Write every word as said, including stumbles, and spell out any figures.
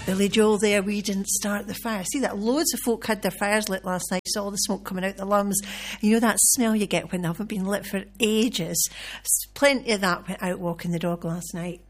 Billy Joel there, we didn't start the fire. See that? Loads of folk had their fires lit last night, saw all the smoke coming out the lungs. You know that smell you get when they haven't been lit for ages? Plenty of that went out walking the dog last night.